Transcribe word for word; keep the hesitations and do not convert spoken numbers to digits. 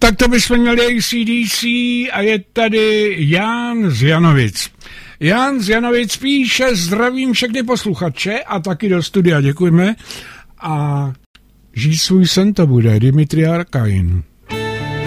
Tak to bychom měli A C D C a je tady Jan z Janovic. Jan z Janovic píše, zdravím všechny posluchače a taky do studia, děkujeme. A žít svůj sen to bude, Dimitri Arkain.